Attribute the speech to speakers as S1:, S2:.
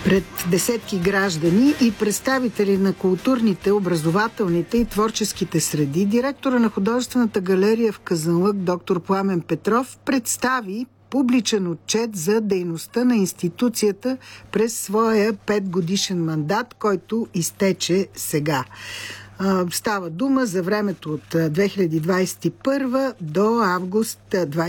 S1: Пред десетки граждани и представители на културните, образователните и творческите среди, директора на художествената галерия в Казанлък доктор Пламен Петров представи публичен отчет за дейността на институцията през своя 5-годишен мандат, който изтече сега. Става дума за времето от 2021 до август